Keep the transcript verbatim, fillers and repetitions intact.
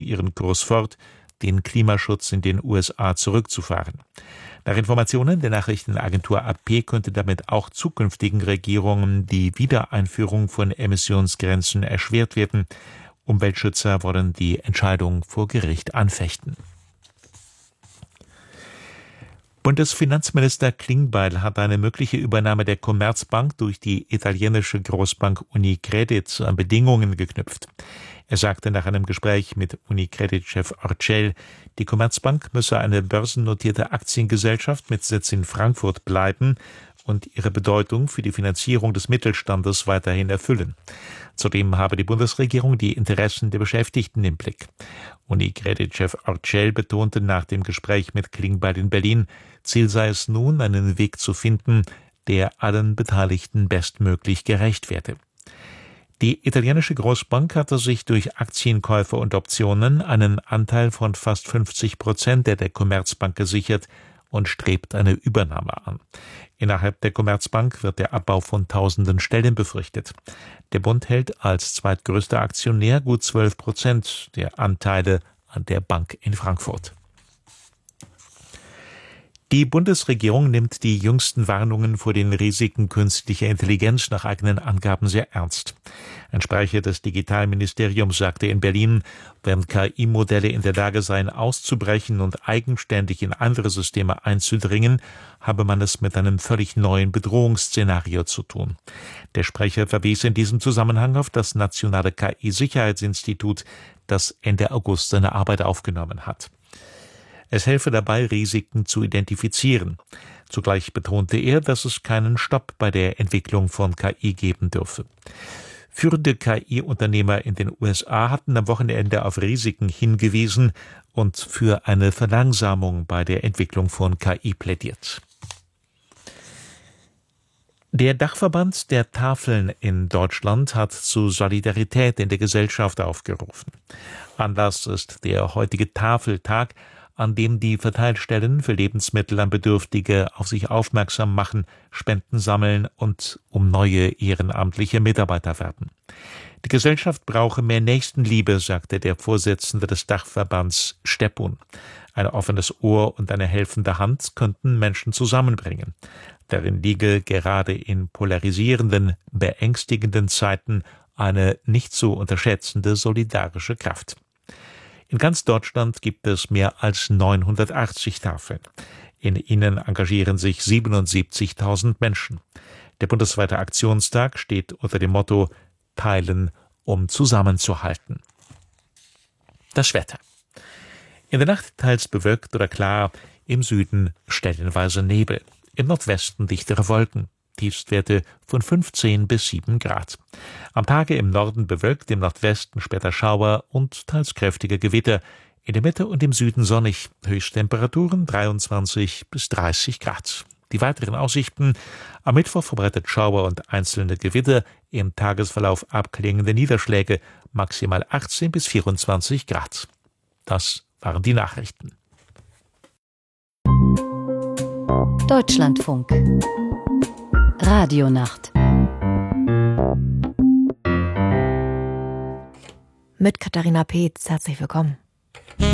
ihren Kurs fort, den Klimaschutz in den U S A zurückzufahren. Nach Informationen der Nachrichtenagentur A P könnte damit auch zukünftigen Regierungen die Wiedereinführung von Emissionsgrenzen erschwert werden. Umweltschützer wollen die Entscheidung vor Gericht anfechten. Bundesfinanzminister Klingbeil hat eine mögliche Übernahme der Commerzbank durch die italienische Großbank Unicredit an Bedingungen geknüpft. Er sagte nach einem Gespräch mit Unicredit-Chef Orcel, die Commerzbank müsse eine börsennotierte Aktiengesellschaft mit Sitz in Frankfurt bleiben und ihre Bedeutung für die Finanzierung des Mittelstandes weiterhin erfüllen. Zudem habe die Bundesregierung die Interessen der Beschäftigten im Blick. Unicredit-Chef Orcel betonte nach dem Gespräch mit Klingbeil in Berlin, Ziel sei es nun, einen Weg zu finden, der allen Beteiligten bestmöglich gerecht werde. Die italienische Großbank hatte sich durch Aktienkäufe und Optionen einen Anteil von fast fünfzig Prozent der der Commerzbank gesichert und strebt eine Übernahme an. Innerhalb der Commerzbank wird der Abbau von tausenden Stellen befürchtet. Der Bund hält als zweitgrößter Aktionär gut zwölf Prozent der Anteile an der Bank in Frankfurt. Die Bundesregierung nimmt die jüngsten Warnungen vor den Risiken künstlicher Intelligenz nach eigenen Angaben sehr ernst. Ein Sprecher des Digitalministeriums sagte in Berlin, während K I-Modelle in der Lage seien, auszubrechen und eigenständig in andere Systeme einzudringen, habe man es mit einem völlig neuen Bedrohungsszenario zu tun. Der Sprecher verwies in diesem Zusammenhang auf das Nationale K I-Sicherheitsinstitut, das Ende August seine Arbeit aufgenommen hat. Es helfe dabei, Risiken zu identifizieren. Zugleich betonte er, dass es keinen Stopp bei der Entwicklung von K I geben dürfe. Führende K I-Unternehmer in den U S A hatten am Wochenende auf Risiken hingewiesen und für eine Verlangsamung bei der Entwicklung von K I plädiert. Der Dachverband der Tafeln in Deutschland hat zu Solidarität in der Gesellschaft aufgerufen. Anlass ist der heutige Tafeltag, an dem die Verteilstellen für Lebensmittel an Bedürftige auf sich aufmerksam machen, Spenden sammeln und um neue ehrenamtliche Mitarbeiter werben. Die Gesellschaft brauche mehr Nächstenliebe, sagte der Vorsitzende des Dachverbands Steppun. Ein offenes Ohr und eine helfende Hand könnten Menschen zusammenbringen. Darin liege gerade in polarisierenden, beängstigenden Zeiten eine nicht zu unterschätzende solidarische Kraft. In ganz Deutschland gibt es mehr als neunhundertachtzig Tafeln. In ihnen engagieren sich siebenundsiebzigtausend Menschen. Der bundesweite Aktionstag steht unter dem Motto Teilen, um zusammenzuhalten. Das Wetter. In der Nacht teils bewölkt oder klar, im Süden stellenweise Nebel, im Nordwesten dichtere Wolken. Tiefstwerte von fünfzehn bis sieben Grad. Am Tage im Norden bewölkt, im Nordwesten später Schauer und teils kräftige Gewitter. In der Mitte und im Süden sonnig. Höchsttemperaturen dreiundzwanzig bis dreißig Grad. Die weiteren Aussichten: am Mittwoch verbreitet Schauer und einzelne Gewitter, im Tagesverlauf abklingende Niederschläge, maximal achtzehn bis vierundzwanzig Grad. Das waren die Nachrichten. Deutschlandfunk Radionacht mit Katharina Peetz. Herzlich willkommen.